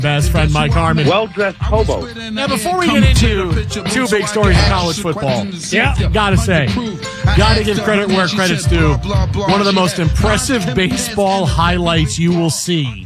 best friend Mike Harmon. Well-dressed hobo. Now, before we get into two big stories in college football, gotta give credit where credit's due. One of the most impressive baseball highlights you will see.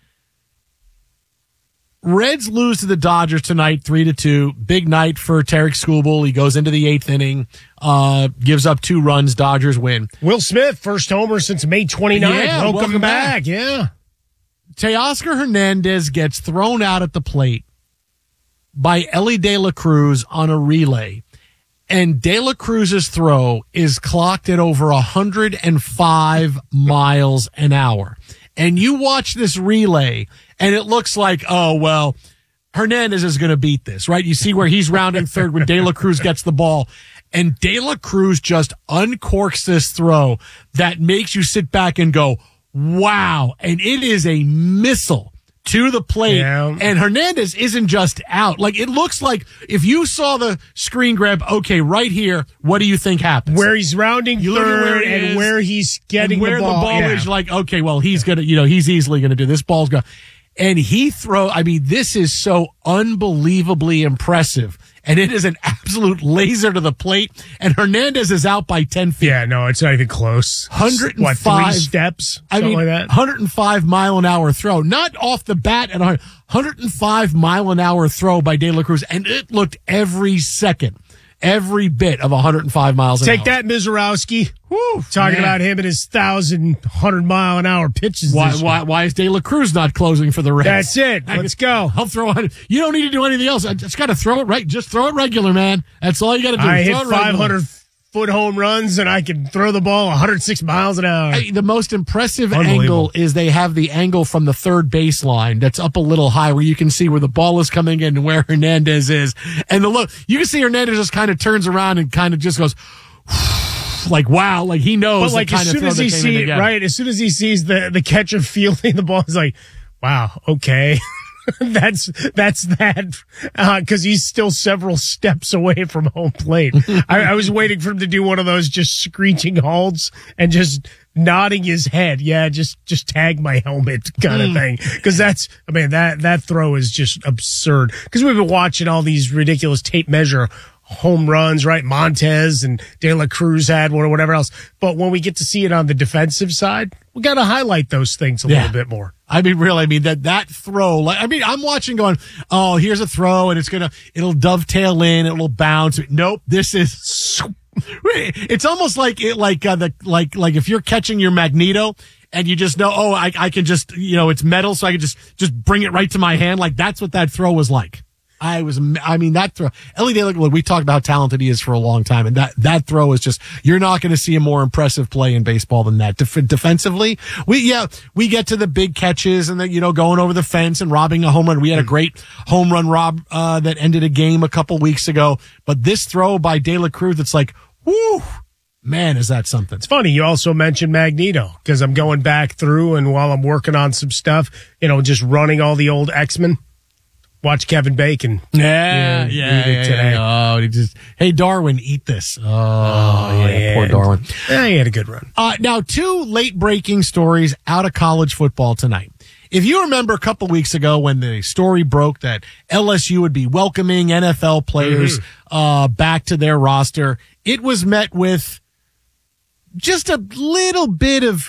Reds lose to the Dodgers tonight, 3-2. Big night for Tarek Skubal. He goes into the 8th inning, gives up 2 runs. Dodgers win. Will Smith, first homer since May 29th. Yeah, welcome back. Yeah. Teoscar Hernandez gets thrown out at the plate by Ellie De La Cruz on a relay. And De La Cruz's throw is clocked at over 105 miles an hour. And you watch this relay, and it looks like, oh, well, Hernandez is going to beat this, right? You see where he's rounding third when De La Cruz gets the ball. And De La Cruz just uncorks this throw that makes you sit back and go, wow. And it is a missile to the plate. Yeah. And Hernandez isn't just out. Like, it looks like if you saw the screen grab, okay, right here, what do you think happens? Where he's rounding third and where he's getting the ball. Where the ball is, like, okay, well, he's going to, he's easily going to do this. Ball's going. And this is so unbelievably impressive. And it is an absolute laser to the plate. And Hernandez is out by 10 feet. Yeah, no, it's not even close. 105 3 steps? Something like that? 105 mile an hour throw. Not off the bat at 105 mile an hour throw by De La Cruz. And it looked every every bit of 105 miles an hour. Take that, Mizorowski. Talking about him and his 1,100 mile an hour pitches. Why is De La Cruz not closing for the Reds? That's it. Let's go. I'll throw it. You don't need to do anything else. I just got to throw it right. Just throw it regular, man. That's all you got to do. I hit 500-foot home runs, and I can throw the ball 106 miles an hour. The most impressive angle is they have the angle from the third baseline that's up a little high where you can see where the ball is coming in and where Hernandez is. And you can see Hernandez just kind of turns around and kind of just goes, like, wow, like he knows. But like as soon as he sees the catcher fielding the ball, he's like, wow, okay. That's that, because he's still several steps away from home plate. I was waiting for him to do one of those just screeching halts and just nodding his head. Yeah, just tag my helmet kind of thing. Because that throw is just absurd. Because we've been watching all these ridiculous tape measure home runs, right? Montez and De La Cruz had one or whatever else. But when we get to see it on the defensive side, we got to highlight those things a little bit more. That throw, I'm watching going, oh, here's a throw and it'll dovetail in, it'll bounce. Nope, this is, it's almost like if you're catching your Magneto and you just know, oh, I can just, it's metal, so I can just bring it right to my hand. Like, that's what that throw was like. That throw, Ellie De La Cruz, we talked about how talented he is for a long time, and that throw is just, you're not going to see a more impressive play in baseball than that. Defensively, we get to the big catches and then, going over the fence and robbing a home run. We had a great home run rob, that ended a game a couple weeks ago, but this throw by De La Cruz, it's like, whoo, man, is that something. It's funny. You also mentioned Magneto, because I'm going back through and while I'm working on some stuff, just running all the old X-Men. Watch Kevin Bacon. Yeah. Today. Oh, hey, Darwin, eat this. Oh, poor Darwin. Yeah, he had a good run. Now, 2 late-breaking stories out of college football tonight. If you remember a couple weeks ago when the story broke that LSU would be welcoming NFL players back to their roster, it was met with just a little bit of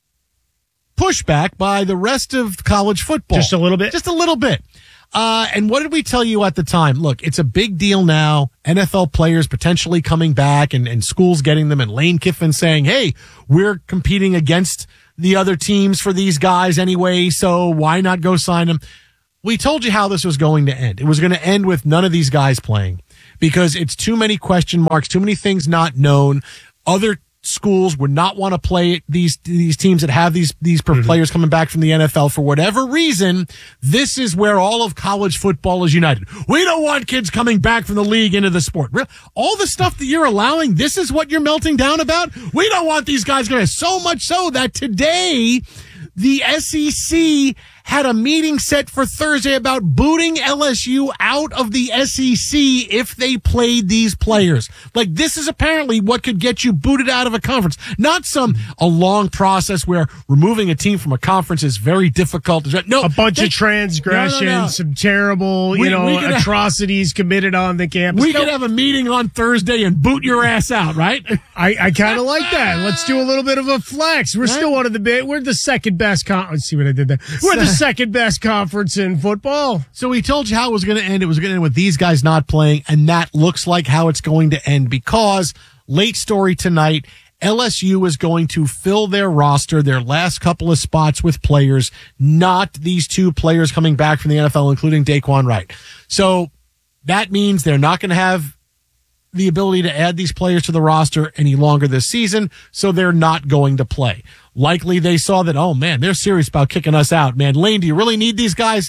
pushback by the rest of college football. Just a little bit? Just a little bit. And what did we tell you at the time? Look, it's a big deal now. NFL players potentially coming back and schools getting them, and Lane Kiffin saying, hey, we're competing against the other teams for these guys anyway, so why not go sign them? We told you how this was going to end. It was going to end with none of these guys playing because it's too many question marks, too many things not known. Other schools would not want to play these teams that have these players coming back from the NFL for whatever reason. This is where all of college football is united. We don't want kids coming back from the league into the sport. All the stuff that you're allowing, this is what you're melting down about? We don't want these guys going. So much so that today the SEC had a meeting set for Thursday about booting LSU out of the SEC if they played these players. Like, this is apparently what could get you booted out of a conference. Not a long process where removing a team from a conference is very difficult. No, a bunch of transgressions, some terrible, atrocities committed on the campus. We could have a meeting on Thursday and boot your ass out, right? I kind of like that. Let's do a little bit of a flex. We're still one of we're the second best let's see what I did there. We're the second best conference in football. So we told you how it was going to end. It was going to end with these guys not playing, and that looks like how it's going to end because late story tonight, LSU is going to fill their roster, their last couple of spots with players, not these two players coming back from the NFL, including Daquan Wright. So that means they're not going to have the ability to add these players to the roster any longer this season, so they're not going to play. Likely they saw that, oh man, they're serious about kicking us out, man. Lane, do you really need these guys?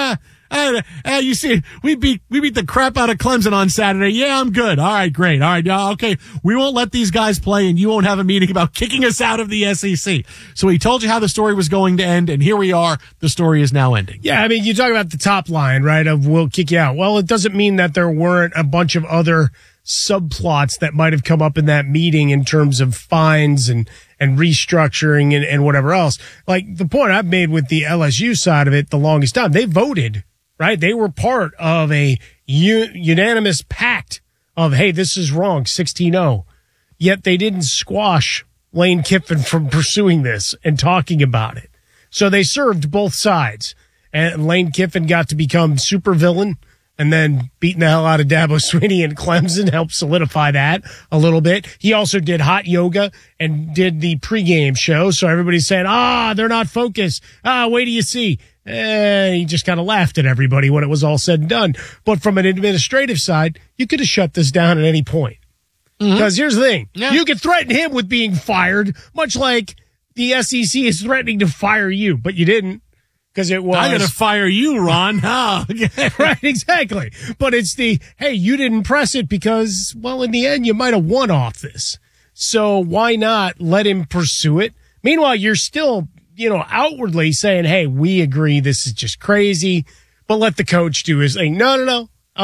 You see, we beat the crap out of Clemson on Saturday. Yeah, I'm good. All right, great. All right, okay. We won't let these guys play, and you won't have a meeting about kicking us out of the SEC. So he told you how the story was going to end, and here we are. The story is now ending. Yeah, I mean, you talk about the top line, right, of we'll kick you out. Well, it doesn't mean that there weren't a bunch of other subplots that might have come up in that meeting in terms of fines and restructuring and whatever else. Like the point I've made with the LSU side of it the longest time, they voted, right? They were part of a unanimous pact of, hey, this is wrong, 16-0. Yet they didn't squash Lane Kiffin from pursuing this and talking about it. So they served both sides. And Lane Kiffin got to become supervillain and then beating the hell out of Dabo Swinney and Clemson helped solidify that a little bit. He also did hot yoga and did the pregame show. So everybody's saying, they're not focused. Wait till you see. He just kind of laughed at everybody when it was all said and done. But from an administrative side, you could have shut this down at any point. Because here's the thing. Yeah. You could threaten him with being fired, much like the SEC is threatening to fire you, but you didn't. Because it was, I'm going to fire you, Ron. Right, exactly. But it's hey, you didn't press it because, well, in the end, you might have won off this. So why not let him pursue it? Meanwhile, you're still, outwardly saying, hey, we agree this is just crazy. But let the coach do his thing. No.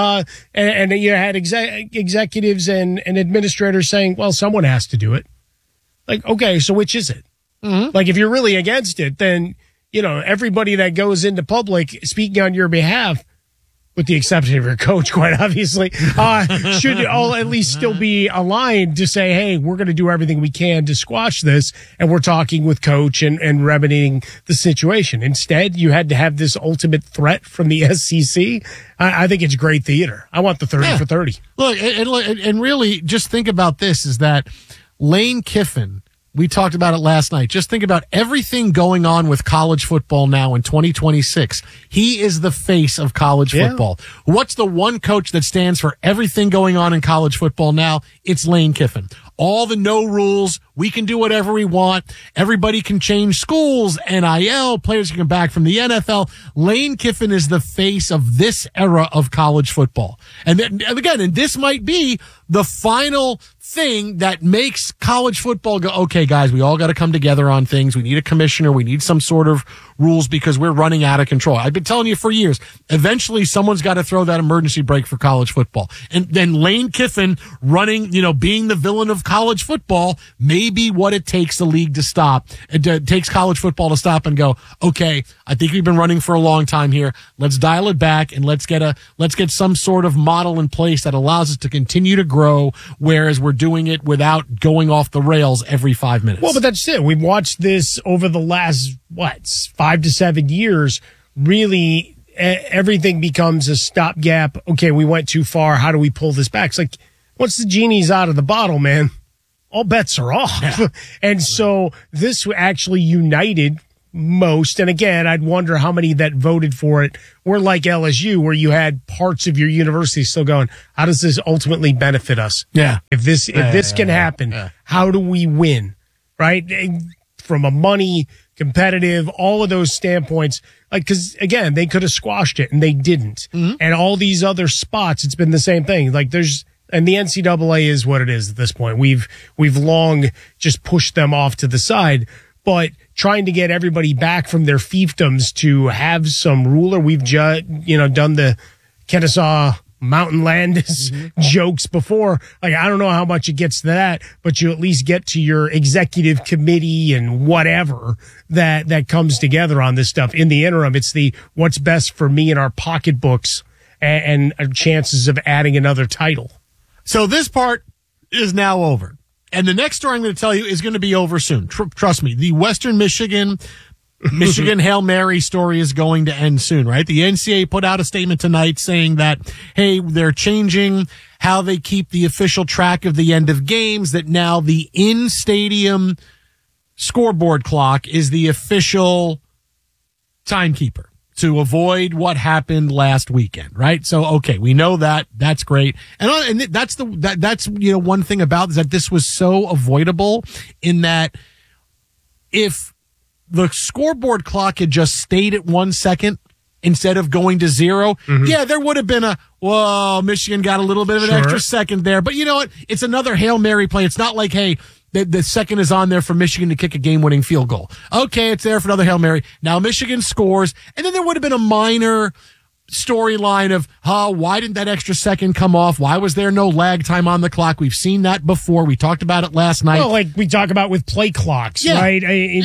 And you had executives and administrators saying, well, someone has to do it. Like, okay, so which is it? Mm-hmm. Like, if you're really against it, then everybody that goes into public speaking on your behalf, with the exception of your coach, quite obviously, should all at least still be aligned to say, hey, we're going to do everything we can to squash this. And we're talking with coach and remedying the situation. Instead, you had to have this ultimate threat from the SEC. I think it's great theater. I want the 30 for 30. Look, and really just think about this is that Lane Kiffin, we talked about it last night. Just think about everything going on with college football now in 2026. He is the face of college football. What's the one coach that stands for everything going on in college football now? It's Lane Kiffin. All the no rules. We can do whatever we want. Everybody can change schools, NIL, players can come back from the NFL. Lane Kiffin is the face of this era of college football. And this might be the final thing that makes college football go, okay, guys, we all got to come together on things. We need a commissioner. We need some sort of rules because we're running out of control. I've been telling you for years, eventually someone's got to throw that emergency brake for college football. And then Lane Kiffin running, being the villain of college football may be what it takes the league to stop. It takes college football to stop and go, okay, I think we've been running for a long time here. Let's dial it back and let's get some sort of model in place that allows us to continue to grow, whereas we're doing it without going off the rails every 5 minutes. Well, but that's it. We've watched this over the last, 5 to 7 years. Really, everything becomes a stopgap. Okay, we went too far. How do we pull this back? It's like, once the genie's out of the bottle, man, all bets are off. Yeah. And so this actually united most. And again, I'd wonder how many that voted for it were like LSU, where you had parts of your university still going, how does this ultimately benefit us? Yeah. If this can happen, how do we win? Right? From a money, competitive, all of those standpoints, cause again, they could have squashed it and they didn't. Mm-hmm. And all these other spots, it's been the same thing. And the NCAA is what it is at this point. We've long just pushed them off to the side. But trying to get everybody back from their fiefdoms to have some ruler. We've done the Kennesaw Mountain Landis jokes before. Like, I don't know how much it gets to that, but you at least get to your executive committee and whatever that comes together on this stuff. In the interim, it's the what's best for me in our pocketbooks and chances of adding another title. So this part is now over. And the next story I'm going to tell you is going to be over soon. Trust me, the Western Michigan Hail Mary story is going to end soon, right? The NCAA put out a statement tonight saying that, hey, they're changing how they keep the official track of the end of games, that now the in-stadium scoreboard clock is the official timekeeper to avoid what happened last weekend, right? So, okay, we know that. That's great. And that's one thing about this, that this was so avoidable in that if the scoreboard clock had just stayed at 1 second instead of going to 0, yeah, there would have been Michigan got a little bit of an extra second there. But you know what? It's another Hail Mary play. It's not like, hey, the second is on there for Michigan to kick a game-winning field goal. Okay, it's there for another Hail Mary. Now Michigan scores, and then there would have been a minor storyline of, why didn't that extra second come off? Why was there no lag time on the clock? We've seen that before. We talked about it last night. Well, like we talk about with play clocks, right? They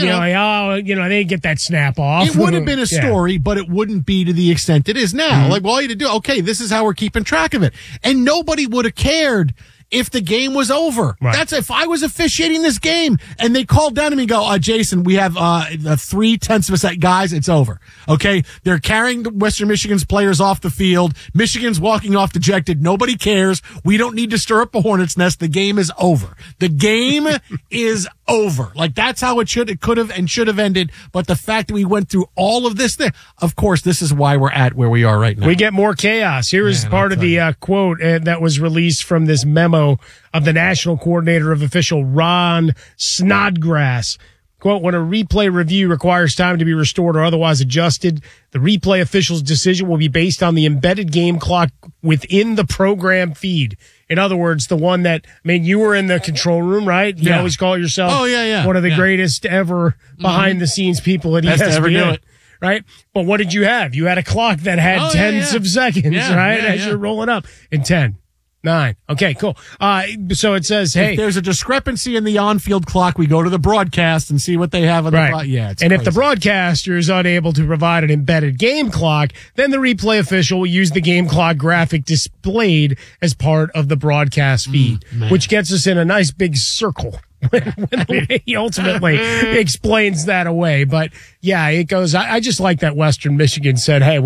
didn't get that snap off. It would have been a story, but it wouldn't be to the extent it is now. Like, well, all you had to do, okay, this is how we're keeping track of it. And nobody would have cared if the game was over. Right. That's if I was officiating this game and they called down to me and go, Jason, we have 0.3 of a second. Guys, it's over. Okay? They're carrying Western Michigan's players off the field. Michigan's walking off dejected. Nobody cares. We don't need to stir up a hornet's nest. The game is over. The game is over. Like, that's how it could have and should have ended. But the fact that we went through all of this thing, of course, this is why we're at where we are right now. We get more chaos. Here is part of the quote that was released from this memo of the national coordinator of official Ron Snodgrass. Quote, when a replay review requires time to be restored or otherwise adjusted, the replay official's decision will be based on the embedded game clock within the program feed. In other words, the one that, you were in the control room, right? You always call yourself one of the greatest ever behind the scenes people at ESPN. Best to ever do it. Right? But what did you have? You had a clock that had tens of seconds, right? As you're rolling up in 10. 9. Okay, cool. So it says, hey, if there's a discrepancy in the on-field clock, we go to the broadcast and see what they have on the clock. Yeah, it's and crazy. If the broadcaster is unable to provide an embedded game clock, then the replay official will use the game clock graphic displayed as part of the broadcast feed, which gets us in a nice big circle. when he ultimately explains that away. But yeah, it goes, I just like that Western Michigan said, hey,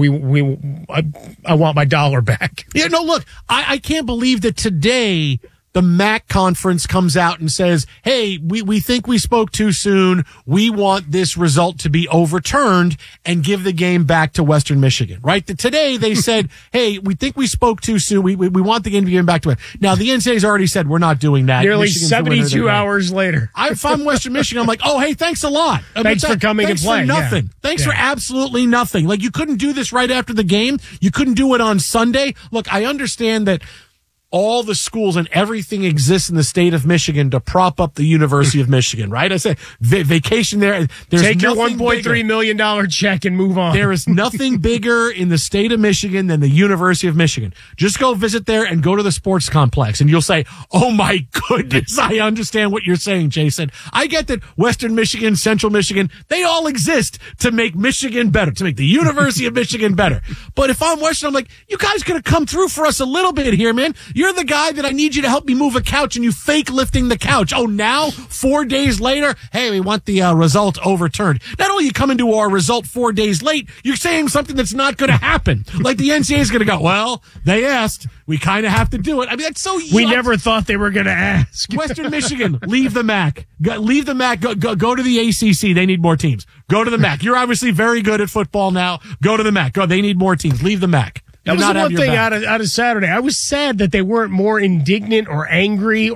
I want my dollar back. Yeah, no, look, I can't believe that today the MAC conference comes out and says, hey, we think we spoke too soon. We want this result to be overturned and give the game back to Western Michigan, right? Today they said, hey, we think we spoke too soon. We want the game to be given back to it. Now the NCAA's already said we're not doing that. Nearly 72 hours later. If I'm Western Michigan, I'm like, oh, hey, thanks a lot. Thanks for coming and playing. Thanks for nothing. Yeah. Thanks for absolutely nothing. Like, you couldn't do this right after the game. You couldn't do it on Sunday. Look, I understand that all the schools and everything exists in the state of Michigan to prop up the University of Michigan, right? I say vacation there. Take your $1.3 million check and move on. There is nothing bigger in the state of Michigan than the University of Michigan. Just go visit there and go to the sports complex and you'll say, oh my goodness, I understand what you're saying, Jason. I get that Western Michigan, Central Michigan, they all exist to make Michigan better, to make the University of Michigan better. But if I'm Western, I'm like, you guys could have come through for us a little bit here, man. You're the guy that I need you to help me move a couch and you fake lifting the couch. Oh, now 4 days later, hey, we want the result overturned. Not only you come into our result 4 days late, you're saying something that's not going to happen. Like the NCAA is going to go, well, they asked. We kind of have to do it. I mean, that's so. We never thought they were going to ask. Western Michigan, leave the MAC. Leave the MAC. Go to the ACC. They need more teams. Go to the MAC. You're obviously very good at football now. Go to the MAC. They need more teams. Leave the MAC. That was the one thing out of Saturday. I was sad that they weren't more indignant or angry